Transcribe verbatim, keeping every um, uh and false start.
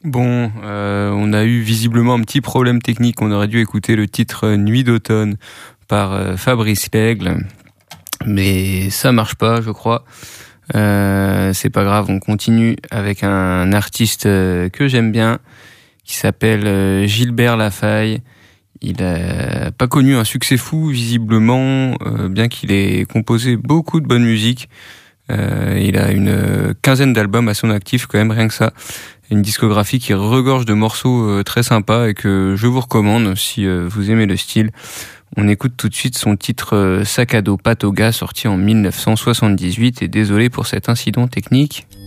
Bon, euh, on a eu visiblement un petit problème technique. On aurait dû écouter le titre Nuit d'automne par euh, Fabrice Lègle, mais ça marche pas, je crois. Euh, c'est pas grave, on continue avec un artiste euh, que j'aime bien, qui s'appelle euh, Gilbert Lafaye. Il a pas connu un succès fou, visiblement, euh, bien qu'il ait composé beaucoup de bonne musique. Euh, il a une quinzaine d'albums à son actif, quand même, rien que ça. Une discographie qui regorge de morceaux euh, très sympas et que je vous recommande si euh, vous aimez le style. On écoute tout de suite son titre euh, Sac à dos Patoga, sorti en mille neuf cent soixante-dix-huit, et désolé pour cet incident technique.